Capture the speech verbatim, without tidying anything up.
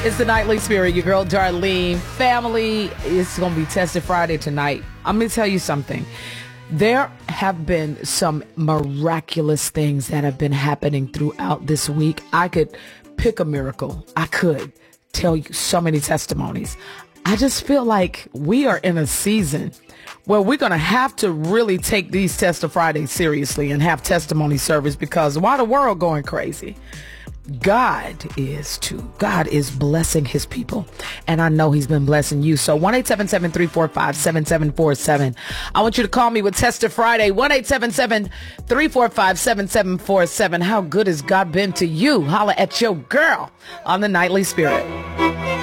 It's the Nightly Spirit, your girl Darlene. Family, it's going to be Tested Friday tonight. I'm going to tell you something. There have been some miraculous things that have been happening throughout this week. I could pick a miracle. I could tell you so many testimonies. I just feel like we are in a season where we're going to have to really take these Test of Fridays seriously and have testimony service, because why the world going crazy? God is too. God is blessing his people. And I know he's been blessing you. So one eight seven seven, three four five, seven seven four seven. I want you to call me with Test of Friday. one eight seven seven, three four five, seven seven four seven. How good has God been to you? Holla at your girl on the Nightly Spirit.